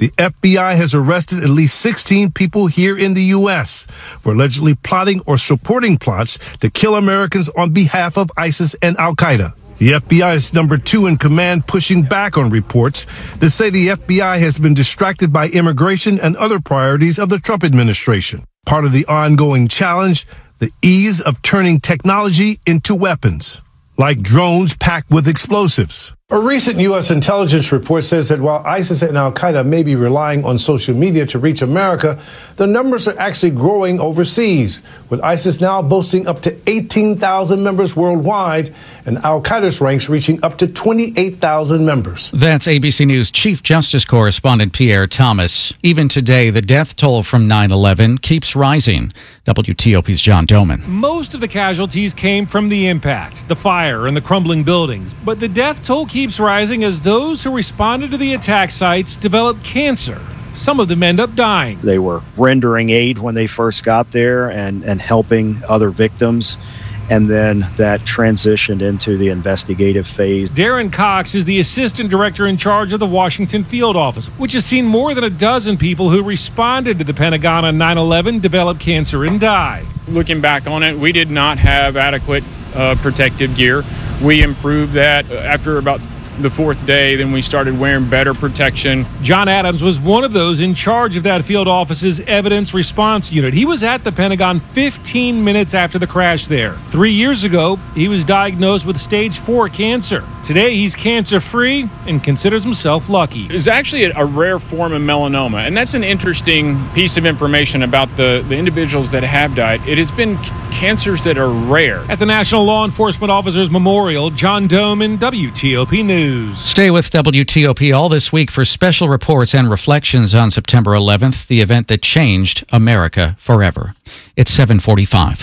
The FBI has arrested at least 16 people here in the U.S. for allegedly plotting or supporting plots to kill Americans on behalf of ISIS and al-Qaeda. The FBI is number 2 in command, pushing back on reports that say the FBI has been distracted by immigration and other priorities of the Trump administration. Part of the ongoing challenge, the ease of turning technology into weapons, like drones packed with explosives. A recent U.S. intelligence report says that while ISIS and al-Qaeda may be relying on social media to reach America, the numbers are actually growing overseas, with ISIS now boasting up to 18,000 members worldwide and al-Qaeda's ranks reaching up to 28,000 members. That's ABC News Chief Justice Correspondent Pierre Thomas. Even today, the death toll from 9/11 keeps rising. WTOP's John Doman. Most of the casualties came from the impact, the fire, and the crumbling buildings, but the death toll keeps rising as those who responded to the attack sites develop cancer. Some of them end up dying. They were rendering aid when they first got there and helping other victims. And then that transitioned into the investigative phase. Darren Cox is the assistant director in charge of the Washington Field Office, which has seen more than a dozen people who responded to the Pentagon on 9/11 develop cancer and die. Looking back on it, we did not have adequate protective gear. We improved that after about the 4th day. Then we started wearing better protection. John Adams was one of those in charge of that field office's evidence response unit. He was at the Pentagon 15 minutes after the crash there. 3 years ago, he was diagnosed with stage 4 cancer. Today, he's cancer-free and considers himself lucky. It's actually a rare form of melanoma, and that's an interesting piece of information about the individuals that have died. It has been cancers that are rare. At the National Law Enforcement Officers Memorial, John Doman, WTOP News. Stay with WTOP all this week for special reports and reflections on September 11th, the event that changed America forever. It's 7:45.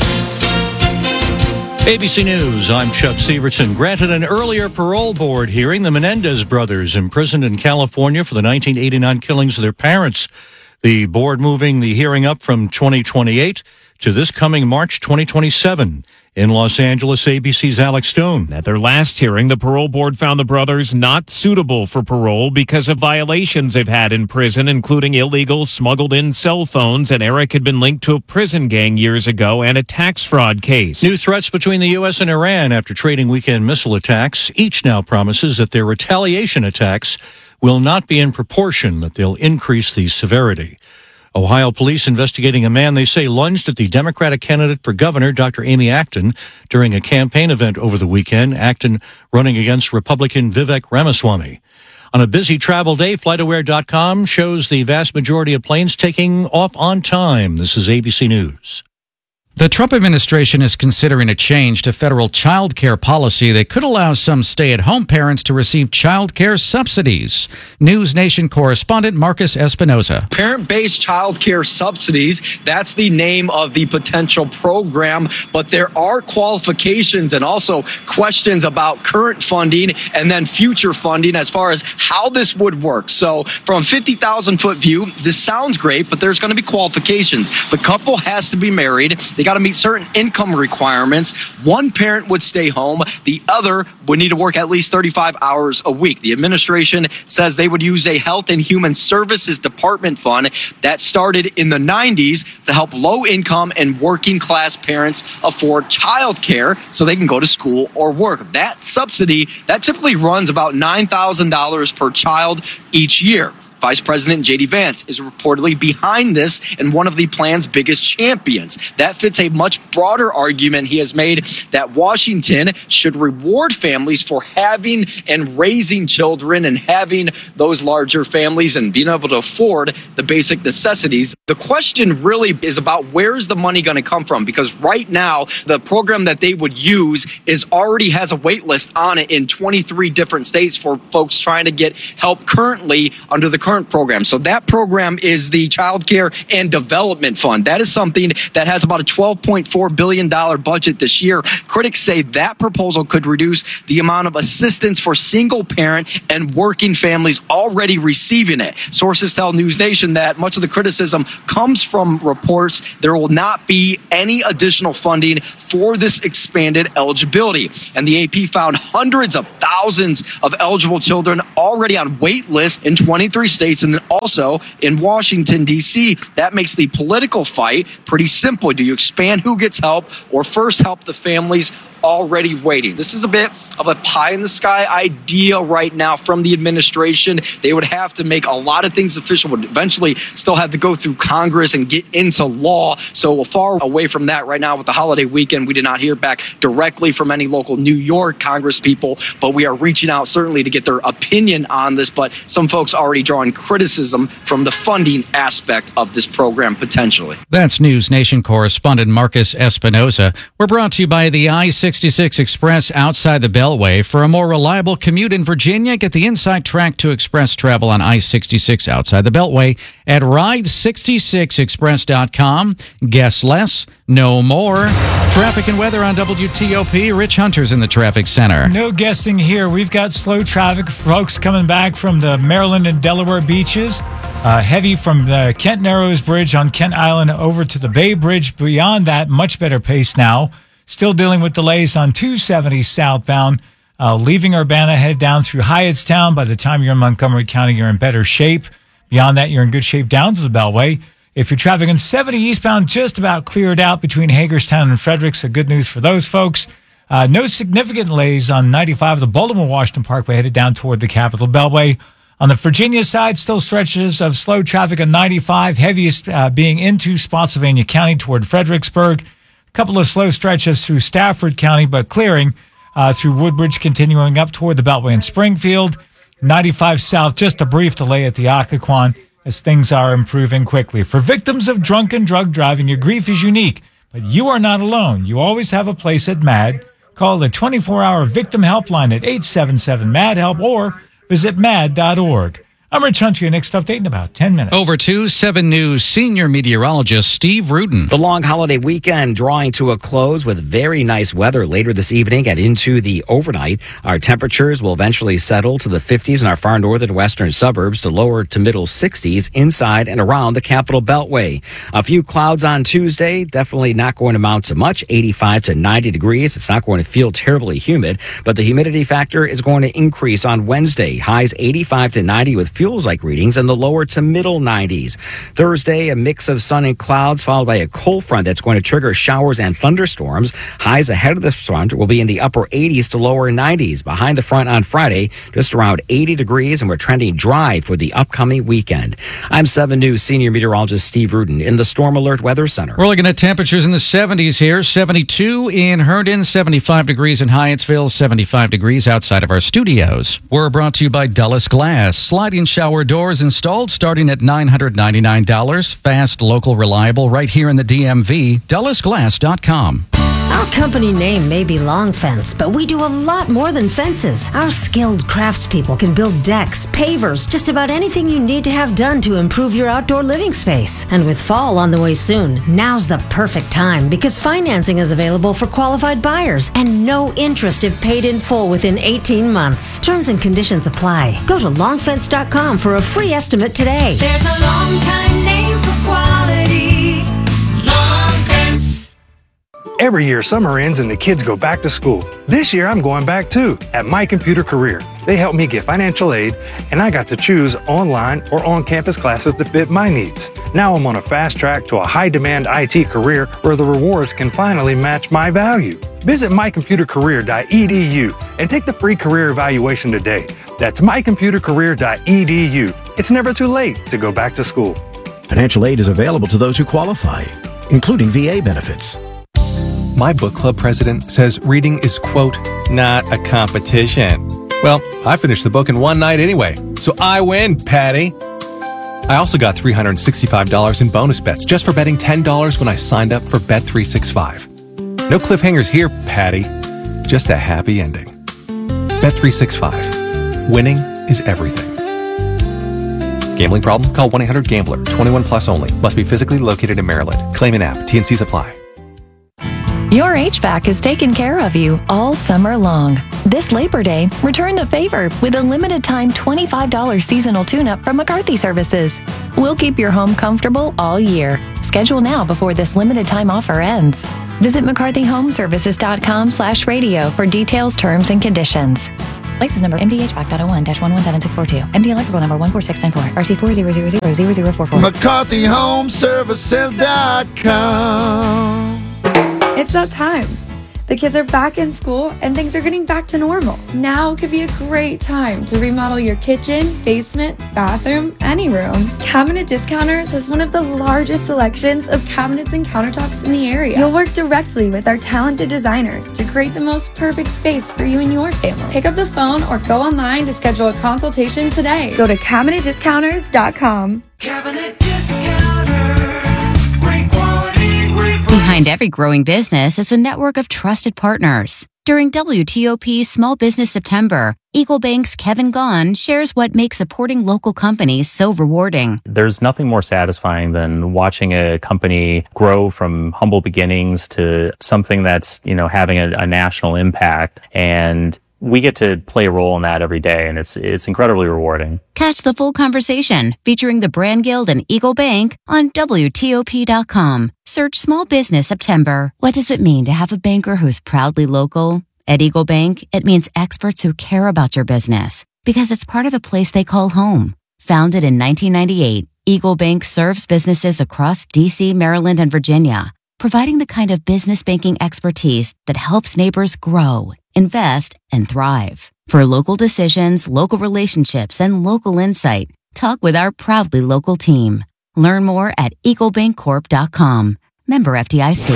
ABC News, I'm Chuck Severson. Granted an earlier parole board hearing, the Menendez brothers imprisoned in California for the 1989 killings of their parents. The board moving the hearing up from 2028 to this coming March 2027. In Los Angeles, ABC's Alex Stone. At their last hearing, the parole board found the brothers not suitable for parole because of violations they've had in prison, including illegal smuggled-in cell phones, and Eric had been linked to a prison gang years ago and a tax fraud case. New threats between the U.S. and Iran after trading weekend missile attacks. Each now promises that their retaliation attacks will not be in proportion, that they'll increase the severity. Ohio police investigating a man they say lunged at the Democratic candidate for governor, Dr. Amy Acton, during a campaign event over the weekend. Acton running against Republican Vivek Ramaswamy. On a busy travel day, FlightAware.com shows the vast majority of planes taking off on time. This is ABC News. The Trump administration is considering a change to federal child care policy that could allow some stay-at-home parents to receive child care subsidies. News Nation correspondent Marcus Espinoza. Parent-based child care subsidies, that's the name of the potential program, but there are qualifications and also questions about current funding and then future funding as far as how this would work. So from 50,000-foot view, this sounds great, but there's going to be qualifications. The couple has to be married. They got to meet certain income requirements. One parent would stay home. The other would need to work at least 35 hours a week. The administration says they would use a Health and Human Services Department fund that started in the 90s to help low-income and working-class parents afford child care so they can go to school or work. That subsidy, that typically runs about $9,000 per child each year. Vice President J.D. Vance is reportedly behind this and one of the plan's biggest champions. That fits a much broader argument he has made that Washington should reward families for having and raising children and having those larger families and being able to afford the basic necessities. The question really is about where's the money going to come from? Because right now, the program that they would use already has a wait list on it in 23 different states for folks trying to get help currently under the current program. So that program is the Child Care and Development Fund. That is something that has about a $12.4 billion budget this year. Critics say that proposal could reduce the amount of assistance for single parent and working families already receiving it. Sources tell News Nation that much of the criticism comes from reports there will not be any additional funding for this expanded eligibility. And the AP found hundreds of thousands of eligible children already on wait lists in 23 states states and then also in Washington, D.C. That makes the political fight pretty simple. Do you expand who gets help or first help the families already waiting? This is a bit of a pie-in-the-sky idea right now from the administration. They would have to make a lot of things official, would eventually still have to go through Congress and get into law. So we're far away from that right now with the holiday weekend. We did not hear back directly from any local New York Congress people, but we are reaching out certainly to get their opinion on this. But some folks already drawing criticism from the funding aspect of this program potentially. That's News Nation correspondent Marcus Espinoza. We're brought to you by the I-66 Express outside the Beltway. For a more reliable commute in Virginia, get the inside track to express travel on I-66 outside the Beltway at ride66express.com. Guess less, no more. Traffic and weather on WTOP. Rich Hunter's in the traffic center. No guessing here. We've got slow traffic. Folks coming back from the Maryland and Delaware beaches. Heavy from the Kent Narrows Bridge on Kent Island over to the Bay Bridge. Beyond that, much better pace now. Still dealing with delays on 270 southbound. Leaving Urbana, head down through Hyattstown. By the time you're in Montgomery County, you're in better shape. Beyond that, you're in good shape down to the Beltway. If you're trafficking 70 eastbound, just about cleared out between Hagerstown and Frederick. So good news for those folks. No significant delays on 95, the Baltimore-Washington Parkway headed down toward the Capitol Beltway. On the Virginia side, still stretches of slow traffic on 95, heaviest being into Spotsylvania County toward Fredericksburg. A couple of slow stretches through Stafford County, but clearing through Woodbridge, continuing up toward the Beltway in Springfield. 95 south, just a brief delay at the Occoquan as things are improving quickly. For victims of drunken drug driving, your grief is unique, but you are not alone. You always have a place at MAD. Call the 24-hour victim helpline at 877-MAD-HELP or visit mad.org. I'm Rich Hunter, your next update in about 10 minutes. Over to 7 News senior meteorologist Steve Rudin. The long holiday weekend drawing to a close with very nice weather later this evening and into the overnight. Our temperatures will eventually settle to the 50s in our far northern western suburbs to lower to middle 60s inside and around the Capitol Beltway. A few clouds on Tuesday, definitely not going to amount to much, 85 to 90 degrees. It's not going to feel terribly humid, but the humidity factor is going to increase on Wednesday. Highs 85 to 90 with feels-like readings in the lower to middle 90s. Thursday, a mix of sun and clouds followed by a cold front that's going to trigger showers and thunderstorms. Highs ahead of the front will be in the upper 80s to lower 90s. Behind the front on Friday, just around 80 degrees, and we're trending dry for the upcoming weekend. I'm 7 News senior meteorologist Steve Rudin in the Storm Alert Weather Center. We're looking at temperatures in the 70s here. 72 in Herndon, 75 degrees in Hyattsville, 75 degrees outside of our studios. We're brought to you by Dulles Glass. Sliding shower doors installed starting at $999. Fast, local, reliable, right here in the DMV. DullesGlass.com. Our company name may be Long Fence, but we do a lot more than fences. Our skilled craftspeople can build decks, pavers, just about anything you need to have done to improve your outdoor living space. And with fall on the way soon, now's the perfect time because financing is available for qualified buyers and no interest if paid in full within 18 months. Terms and conditions apply. Go to longfence.com for a free estimate today. There's a long time name for quality. Long Fence. Every year, summer ends and the kids go back to school. This year, I'm going back too, at My Computer Career. They helped me get financial aid, and I got to choose online or on-campus classes to fit my needs. Now I'm on a fast track to a high-demand IT career where the rewards can finally match my value. Visit mycomputercareer.edu and take the free career evaluation today. That's mycomputercareer.edu. It's never too late to go back to school. Financial aid is available to those who qualify, including VA benefits. My book club president says reading is, quote, not a competition. Well, I finished the book in one night anyway, so I win, Patty. I also got $365 in bonus bets just for betting $10 when I signed up for Bet365. No cliffhangers here, Patty. Just a happy ending. Bet365. Winning is everything. Gambling problem? Call 1-800-GAMBLER. 21 plus only. Must be physically located in Maryland. Claim an app. T&Cs apply. Your HVAC is taking care of you all summer long. This Labor Day, return the favor with a limited time $25 seasonal tune-up from McCarthy Services. We'll keep your home comfortable all year. Schedule now before this limited time offer ends. Visit McCarthyHomeservices.com/radio for details, terms, and conditions. License number MDHVAC.01-117642. MD electrical number 14694. RC40000044. McCarthyHomeservices.com. It's that time. The kids are back in school and things are getting back to normal. Now could be a great time to remodel your kitchen, basement, bathroom, any room. Cabinet Discounters has one of the largest selections of cabinets and countertops in the area. You'll work directly with our talented designers to create the most perfect space for you and your family. Pick up the phone or go online to schedule a consultation today. Go to CabinetDiscounters.com. Cabinet Discounters. Great quality, great price. Behind every growing business is a network of trusted partners. During WTOP Small Business September, Eagle Bank's Kevin Gaughan shares what makes supporting local companies so rewarding. There's nothing more satisfying than watching a company grow from humble beginnings to something that's, having a national impact. And we get to play a role in that every day, and it's incredibly rewarding. Catch the full conversation featuring the Brand Guild and Eagle Bank on WTOP.com. Search Small Business September. What does it mean to have a banker who's proudly local? At Eagle Bank, it means experts who care about your business because it's part of the place they call home. Founded in 1998, Eagle Bank serves businesses across D.C., Maryland, and Virginia, providing the kind of business banking expertise that helps neighbors grow, invest, and thrive. For local decisions, local relationships, and local insight, talk with our proudly local team. Learn more at eaglebankcorp.com. Member FDIC.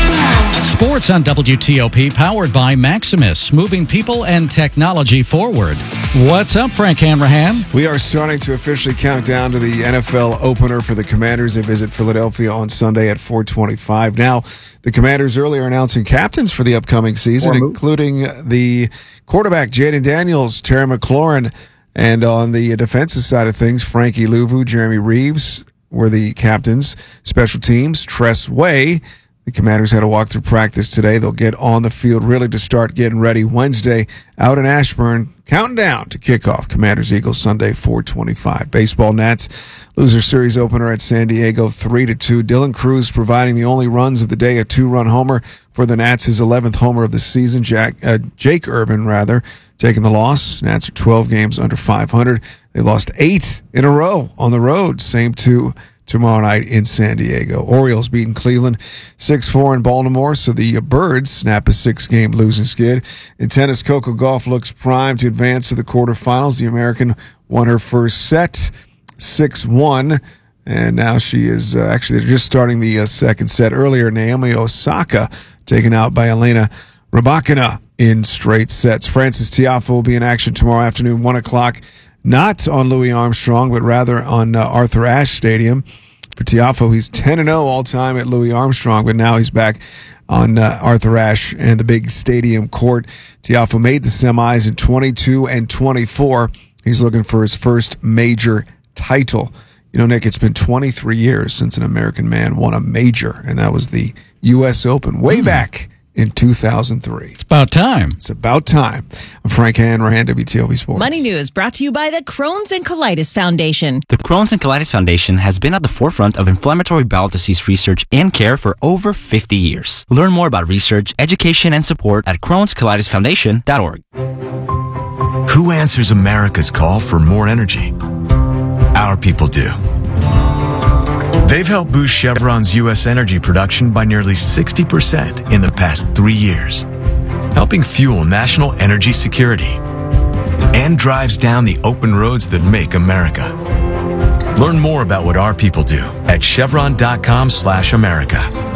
Sports on WTOP, powered by Maximus, moving people and technology forward. What's up, Frank Hanrahan? We are starting to officially count down to the NFL opener for the Commanders. They visit Philadelphia on Sunday at 4:25. Now, the Commanders earlier announcing captains for the upcoming season, including the quarterback Jaden Daniels, Terry McLaurin, and on the defensive side of things, Frankie Louvu, Jeremy Reeves were the captains. Special teams, Tress Way. The Commanders had a walk-through practice today. They'll get on the field really to start getting ready Wednesday out in Ashburn, counting down to kickoff. Commanders-Eagles Sunday, 4:25. Baseball, Nats lose their series opener at San Diego 3-2. Dylan Cruz providing the only runs of the day, a 2-run homer for the Nats, his 11th homer of the season. Jake Urban, taking the loss. Nats are 12 games under 500. They lost 8 in a row on the road. Same to tomorrow night in San Diego. Orioles beating Cleveland 6-4 in Baltimore, so the Birds snap a 6-game losing skid. In tennis, Coco Gauff looks primed to advance to the quarterfinals. The American won her first set, 6-1, and now she is actually just starting the second set. Earlier, Naomi Osaka taken out by Elena Rybakina in straight sets. Francis Tiafoe will be in action tomorrow afternoon, 1 o'clock. Not on Louis Armstrong, but rather on Arthur Ashe Stadium. For Tiafoe, he's 10-0 all-time at Louis Armstrong, but now he's back on Arthur Ashe and the big stadium court. Tiafoe made the semis in 22 and 24. He's looking for his first major title. Nick, it's been 23 years since an American man won a major, and that was the U.S. Open way back in 2003. It's about time. It's about time. I'm Frank Hanrahan, WTOP Sports. Money News brought to you by the Crohn's and Colitis Foundation. The Crohn's and Colitis Foundation has been at the forefront of inflammatory bowel disease research and care for over 50 years. Learn more about research, education, and support at Crohn'sColitisFoundation.org. Who answers America's call for more energy? Our people do. They've helped boost Chevron's U.S. energy production by nearly 60% in the past 3 years, helping fuel national energy security and drives down the open roads that make America. Learn more about what our people do at chevron.com/America.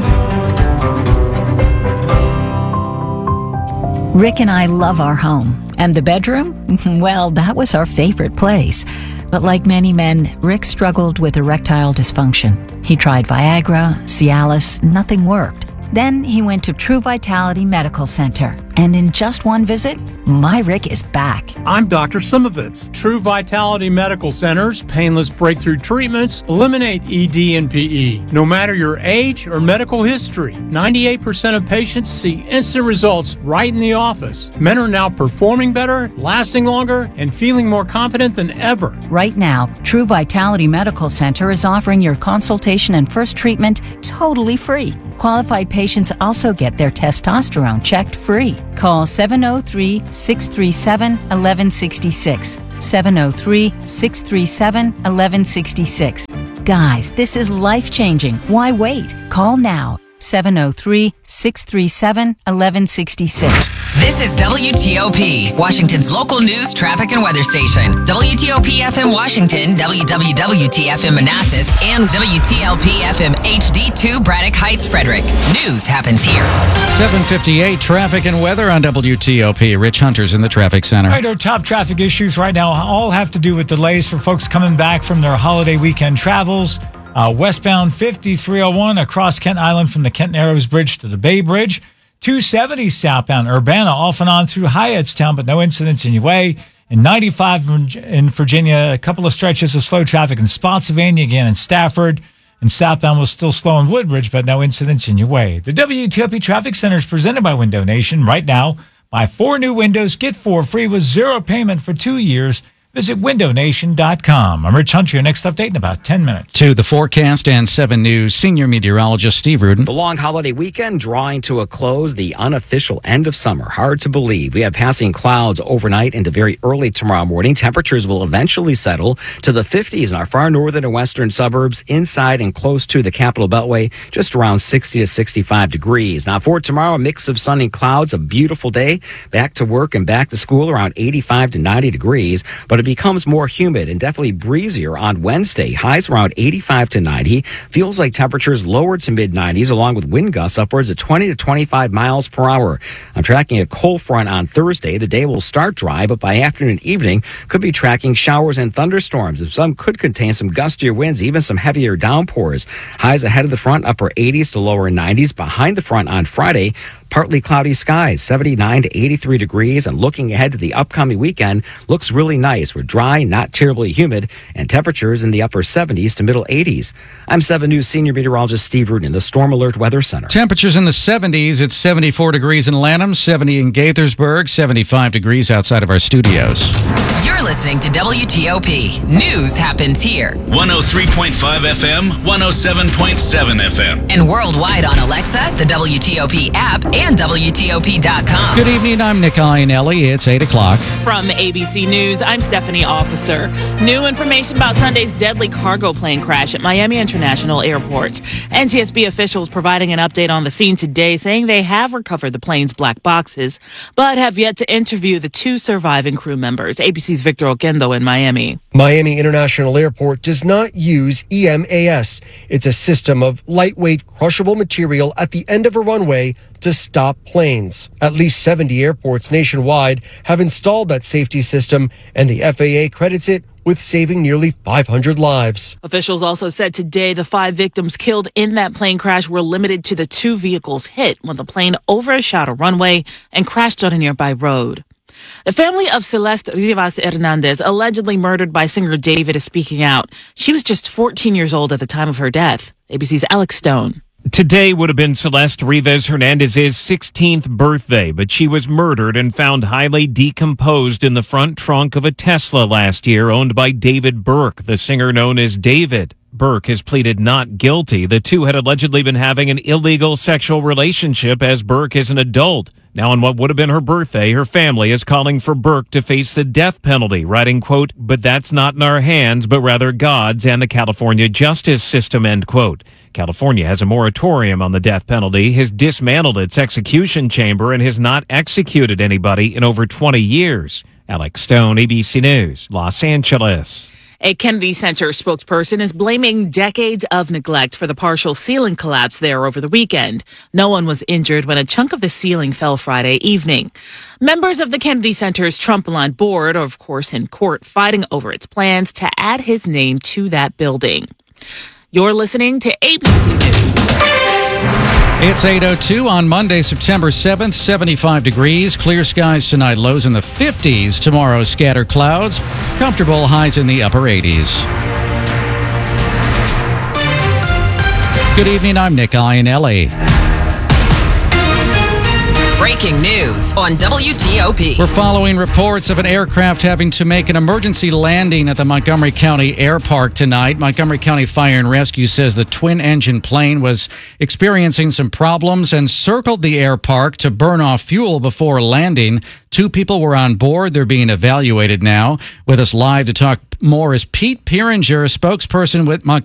Rick and I love our home. And the bedroom? Well, that was our favorite place. But like many men, Rick struggled with erectile dysfunction. He tried Viagra, Cialis, nothing worked. Then he went to True Vitality Medical Center. And in just one visit, my Rick is back. I'm Dr. Simovitz. True Vitality Medical Center's painless breakthrough treatments eliminate ED and PE. No matter your age or medical history, 98% of patients see instant results right in the office. Men are now performing better, lasting longer, and feeling more confident than ever. Right now, True Vitality Medical Center is offering your consultation and first treatment totally free. Qualified patients also get their testosterone checked free. Call 703-637-1166. 703-637-1166. Guys, this is life-changing. Why wait? Call now. 703-637-1166. This is WTOP, Washington's local news, traffic, and weather station. WTOP FM Washington, WWWT-FM Manassas, and WTLP-FM HD2 Braddock Heights, Frederick. News happens here. 7:58 traffic and weather on WTOP. Rich Hunter's in the traffic center. All right, our top traffic issues right now all have to do with delays for folks coming back from their holiday weekend travels. Westbound 5301 across Kent Island from the Kent Narrows Bridge to the Bay Bridge. 270 southbound Urbana off and on through Hyattstown, but no incidents in your way. And 95 in Virginia, a couple of stretches of slow traffic in Spotsylvania, again in Stafford. And southbound was still slow in Woodbridge, but no incidents in your way. The WTOP Traffic Center is presented by Window Nation. Right now, buy 4 new windows, get 4 free with 0 payment for 2 years. Visit windownation.com. I'm Rich Hunter. Your next update in about 10 minutes. To the forecast and 7 News senior meteorologist Steve Rudin. The long holiday weekend drawing to a close, the unofficial end of summer. Hard to believe. We have passing clouds overnight into very early tomorrow morning. Temperatures will eventually settle to the 50s in our far northern and western suburbs, inside and close to the Capital Beltway, just around 60 to 65 degrees. Now for tomorrow, a mix of sun and clouds, a beautiful day. Back to work and back to school around 85 to 90 degrees. But it becomes more humid and definitely breezier on Wednesday. Highs around 85 to 90. Feels like temperatures lower to mid-90s along with wind gusts upwards of 20 to 25 miles per hour. I'm tracking a cold front on Thursday. The day will start dry, but by afternoon and evening could be tracking showers and thunderstorms. And some could contain some gustier winds, even some heavier downpours. Highs ahead of the front, upper 80s to lower 90s. Behind the front on Friday, partly cloudy skies, 79 to 83 degrees. And looking ahead to the upcoming weekend, looks really nice. We're dry, not terribly humid, and temperatures in the upper 70s to middle 80s. I'm 7 News senior meteorologist Steve Rudin in the Storm Alert Weather Center. Temperatures in the 70s. It's 74 degrees in Lanham, 70 in Gaithersburg, 75 degrees outside of our studios. You're listening to WTOP. News happens here. 103.5 FM, 107.7 FM. And worldwide on Alexa, the WTOP app, and WTOP.com. Good evening. I'm Nick Iannelli. It's 8 o'clock. From ABC News, I'm Stephanie Officer. New information about Sunday's deadly cargo plane crash at Miami International Airport. NTSB officials providing an update on the scene today, saying they have recovered the plane's black boxes, but have yet to interview the 2 surviving crew members. ABC's Victor Oquendo in Miami. Miami International Airport does not use EMAS. It's a system of lightweight, crushable material at the end of a runway to stop planes. At least 70 airports nationwide have installed that safety system, and the FAA credits it with saving nearly 500 lives. Officials also said today the 5 victims killed in that plane crash were limited to the 2 vehicles hit when the plane overshot a runway and crashed on a nearby road. The family of Celeste Rivas Hernandez, allegedly murdered by singer David, is speaking out. She was just 14 years old at the time of her death. ABC's Alex Stone. Today would have been Celeste Rivas Hernandez's 16th birthday, but she was murdered and found highly decomposed in the front trunk of a Tesla last year owned by David Burke, the singer known as David. Burke has pleaded not guilty. The two had allegedly been having an illegal sexual relationship as Burke is an adult. Now, on what would have been her birthday, her family is calling for Burke to face the death penalty, writing, quote, "But that's not in our hands, but rather God's and the California justice system," end quote. California has a moratorium on the death penalty, has dismantled its execution chamber, and has not executed anybody in over 20 years. Alex Stone, ABC News, Los Angeles. A Kennedy Center spokesperson is blaming decades of neglect for the partial ceiling collapse there over the weekend. No one was injured when a chunk of the ceiling fell Friday evening. Members of the Kennedy Center's Trump-aligned board are, of course, in court fighting over its plans to add his name to that building. You're listening to ABC News. It's 8:02 on Monday, September 7th, 75 degrees. Clear skies tonight, lows in the 50s. Tomorrow, scattered clouds. Comfortable highs in the upper 80s. Good evening, I'm Nick Iannelli. breaking news on WTOP. We're following reports of an aircraft having to make an emergency landing at the Montgomery County Air Park tonight. Montgomery County Fire and Rescue says the twin-engine plane was experiencing some problems and circled the air park to burn off fuel before landing. 2 people were on board. They're being evaluated now. With us live to talk more is Pete Pieringer, a spokesperson with